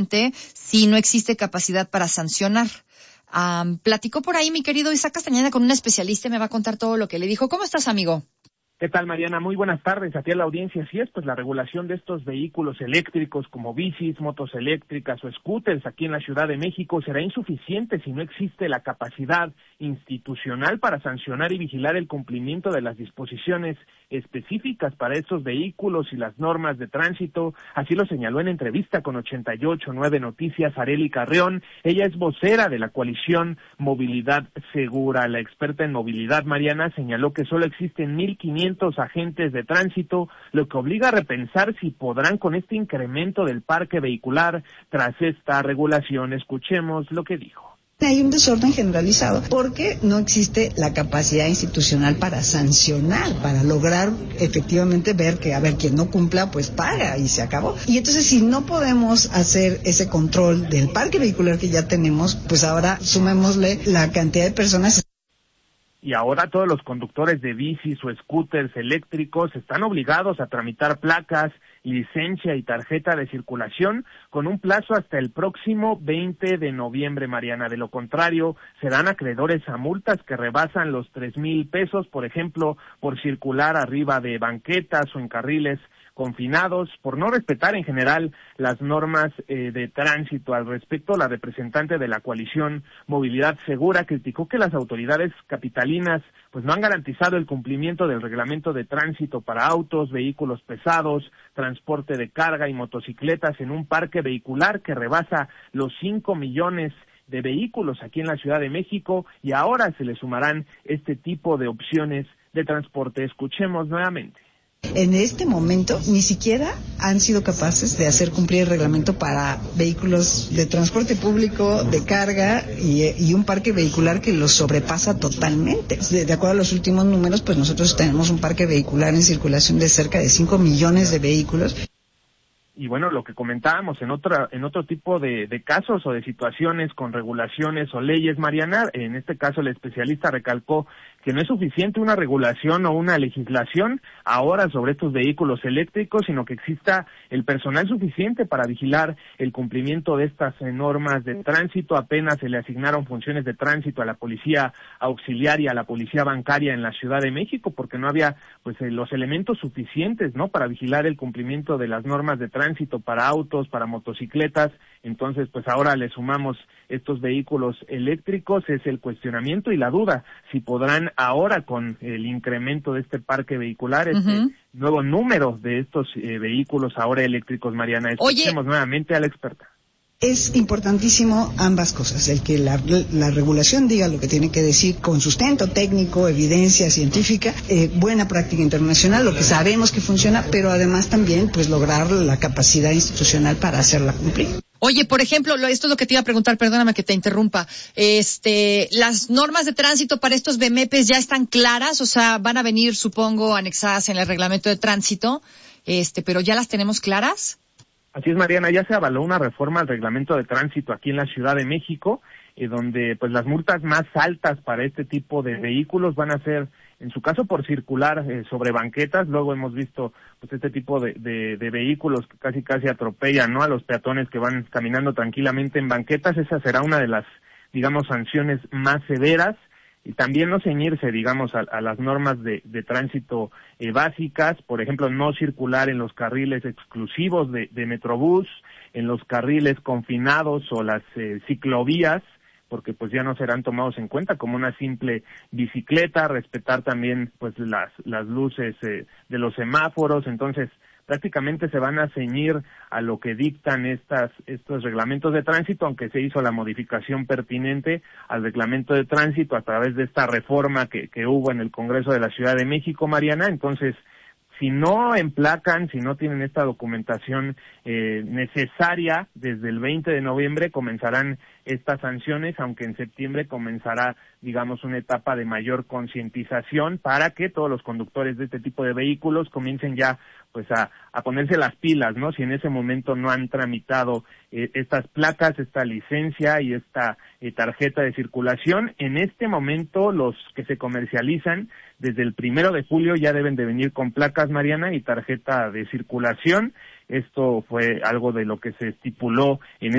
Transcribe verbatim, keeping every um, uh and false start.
suficiente si no existe capacidad para sancionar. Um, platicó por ahí mi querido Isaac Castañeda con un especialista y me va a contar todo lo que le dijo. ¿Cómo estás, amigo? ¿Qué tal, Mariana? Muy buenas tardes a ti a la audiencia. Así es, pues la regulación de estos vehículos eléctricos como bicis, motos eléctricas o scooters aquí en la Ciudad de México será insuficiente si no existe la capacidad institucional para sancionar y vigilar el cumplimiento de las disposiciones específicas para estos vehículos y las normas de tránsito. Así lo señaló en entrevista con ochenta y ocho punto nueve Noticias Arely Carrión. Ella es vocera de la coalición Movilidad Segura. La experta en movilidad, Mariana, señaló que solo existen mil quinientos agentes de tránsito, lo que obliga a repensar si podrán con este incremento del parque vehicular tras esta regulación. Escuchemos lo que dijo. Hay un desorden generalizado porque no existe la capacidad institucional para sancionar, para lograr efectivamente ver que, a ver, quien no cumpla, pues paga y se acabó. Y entonces, si no podemos hacer ese control del parque vehicular que ya tenemos, pues ahora sumémosle la cantidad de personas. Y ahora todos los conductores de bicis o scooters eléctricos están obligados a tramitar placas, licencia y tarjeta de circulación con un plazo hasta el próximo veinte de noviembre, Mariana. De lo contrario, serán acreedores a multas que rebasan los tres mil pesos, por ejemplo, por circular arriba de banquetas o en carriles confinados, por no respetar en general las normas eh, de tránsito. Al respecto, la representante de la coalición Movilidad Segura criticó que las autoridades capitalinas pues no han garantizado el cumplimiento del reglamento de tránsito para autos, vehículos pesados, transporte de carga y motocicletas en un parque vehicular que rebasa los cinco millones de vehículos aquí en la Ciudad de México, y ahora se le sumarán este tipo de opciones de transporte. Escuchemos nuevamente. En este momento ni siquiera han sido capaces de hacer cumplir el reglamento para vehículos de transporte público, de carga y, y un parque vehicular que los sobrepasa totalmente. De, de acuerdo a los últimos números, pues nosotros tenemos un parque vehicular en circulación de cerca de cinco millones de vehículos. Y bueno, lo que comentábamos en otra, en otro tipo de, de casos o de situaciones con regulaciones o leyes, Mariana, en este caso el especialista recalcó que no es suficiente una regulación o una legislación ahora sobre estos vehículos eléctricos, sino que exista el personal suficiente para vigilar el cumplimiento de estas normas de tránsito. Apenas se le asignaron funciones de tránsito a la policía auxiliar y a la policía bancaria en la Ciudad de México, porque no había pues los elementos suficientes, ¿no?, para vigilar el cumplimiento de las normas de tránsito para autos, para motocicletas. Entonces, pues ahora le sumamos estos vehículos eléctricos. Es el cuestionamiento y la duda si podrán ahora, con el incremento de este parque vehicular, este uh-huh. nuevo número de estos eh, vehículos ahora eléctricos, Mariana. Escuchemos Oye. nuevamente a la experta. Es importantísimo ambas cosas, el que la, la regulación diga lo que tiene que decir con sustento técnico, evidencia científica, eh, buena práctica internacional, lo que sabemos que funciona, pero además también pues lograr la capacidad institucional para hacerla cumplir. Oye, por ejemplo, esto es lo que te iba a preguntar, perdóname que te interrumpa. Este, las normas de tránsito para estos B M Ps ya están claras, o sea, van a venir, supongo, anexadas en el reglamento de tránsito, este, pero ¿ya las tenemos claras? Así es, Mariana, ya se avaló una reforma al reglamento de tránsito aquí en la Ciudad de México, eh, donde pues las multas más altas para este tipo de vehículos van a ser, en su caso, por circular eh, sobre banquetas. Luego hemos visto pues este tipo de, de, de vehículos que casi casi atropellan, ¿no?, a los peatones que van caminando tranquilamente en banquetas. Esa será una de las, digamos, sanciones más severas. Y también no ceñirse, digamos, a, a las normas de, de tránsito eh, básicas, por ejemplo, no circular en los carriles exclusivos de, de Metrobús, en los carriles confinados o las eh, ciclovías, porque pues ya no serán tomados en cuenta como una simple bicicleta. Respetar también pues las, las luces eh, de los semáforos. Entonces, prácticamente se van a ceñir a lo que dictan estas estos reglamentos de tránsito, aunque se hizo la modificación pertinente al reglamento de tránsito a través de esta reforma que, que hubo en el Congreso de la Ciudad de México, Mariana. Entonces, si no emplacan, si no tienen esta documentación eh, necesaria, desde el veinte de noviembre comenzarán estas sanciones, aunque en septiembre comenzará, digamos, una etapa de mayor concientización para que todos los conductores de este tipo de vehículos comiencen ya pues a, a ponerse las pilas, ¿no? Si en ese momento no han tramitado eh, estas placas, esta licencia y esta eh, tarjeta de circulación. En este momento los que se comercializan desde el primero de julio ya deben de venir con placas, Mariana, y tarjeta de circulación. Esto fue algo de lo que se estipuló en